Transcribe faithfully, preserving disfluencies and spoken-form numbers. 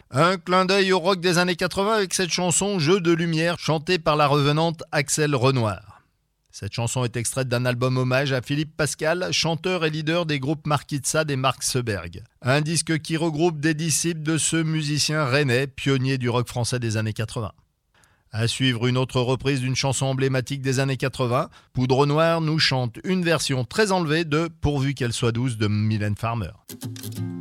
Un clin d'œil au rock des années quatre-vingts avec cette chanson Jeu de lumière chantée par la revenante Axel Renoir. Cette chanson est extraite d'un album hommage à Philippe Pascal, chanteur et leader des groupes Marquis de Sade et Marc Seberg. Un disque qui regroupe des disciples de ce musicien rennais, pionnier du rock français des années quatre-vingts. À suivre une autre reprise d'une chanson emblématique des années quatre-vingts, Poudre Noire nous chante une version très enlevée de Pourvu qu'elle soit douce de Mylène Farmer.